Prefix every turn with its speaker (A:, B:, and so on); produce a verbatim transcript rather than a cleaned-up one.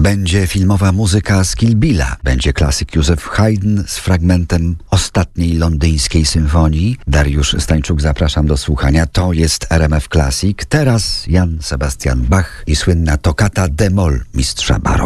A: Będzie filmowa muzyka z Kill Billa, będzie klasyk Józef Haydn z fragmentem ostatniej londyńskiej symfonii. Dariusz Stańczuk, zapraszam do słuchania. To jest R M F Classic. Teraz Jan Sebastian Bach i słynna toccata d-moll mistrza Baró.